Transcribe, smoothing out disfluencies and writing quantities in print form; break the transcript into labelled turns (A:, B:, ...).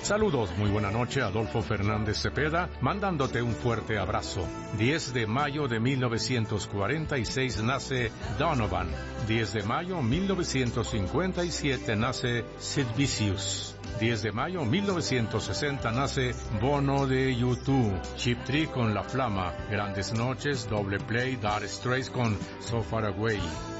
A: Saludos, muy buena noche, Adolfo Fernández Cepeda, mandándote un fuerte abrazo. 10 de mayo de 1946 nace Donovan. 10 de mayo 1957 nace Sid Vicious. 10 de mayo 1960 nace Bono de U2, Chip Trick con La Flama, Grandes Noches, Doble Play, Dire Straits con So Far Away.